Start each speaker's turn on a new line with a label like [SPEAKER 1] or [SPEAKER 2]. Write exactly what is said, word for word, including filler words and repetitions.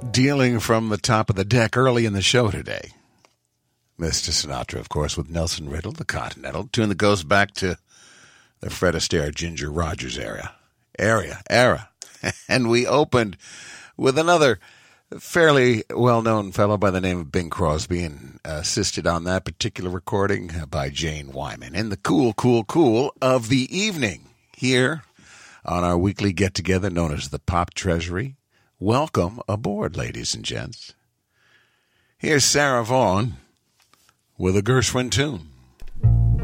[SPEAKER 1] dealing from the top of the deck early in the show today. Mister Sinatra, of course, with Nelson Riddle, the Continental, tune that goes back to the Fred Astaire, Ginger Rogers era. Area, era. And we opened with another fairly well-known fellow by the name of Bing Crosby, and assisted on that particular recording by Jane Wyman. In the cool, cool, cool of the evening here on our weekly get-together known as the Pop Treasury. Welcome aboard, ladies and gents. Here's Sarah Vaughan with a Gershwin tune.